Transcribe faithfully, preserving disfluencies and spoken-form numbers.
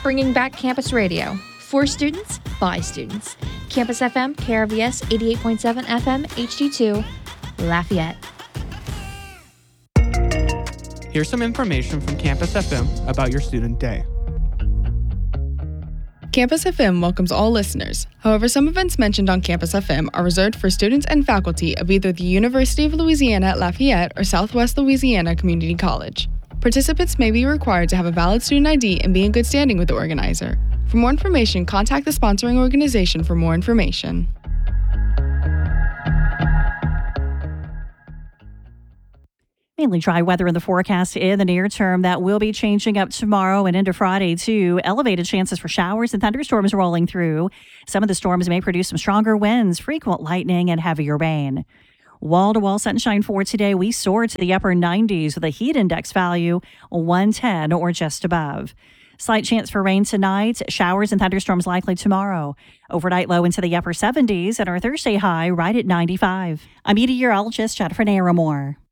bringing back campus radio. For students, by students. Campus F M, K R V S eighty-eight point seven F M, H D two, Lafayette. Here's some information from Campus F M about your student day. Campus F M welcomes all listeners. However, some events mentioned on Campus F M are reserved for students and faculty of either the University of Louisiana at Lafayette or Southwest Louisiana Community College. Participants may be required to have a valid student I D and be in good standing with the organizer. For more information, contact the sponsoring organization for more information. Mainly dry weather in the forecast in the near term. That will be changing up tomorrow and into Friday, too. Elevated chances for showers and thunderstorms rolling through. Some of the storms may produce some stronger winds, frequent lightning, and heavier rain. Wall-to-wall sunshine for today. We soar to the upper nineties with a heat index value one ten or just above. Slight chance for rain tonight. Showers and thunderstorms likely tomorrow. Overnight low into the upper seventies and our Thursday high right at ninety-five. I'm meteorologist Jennifer Naramore.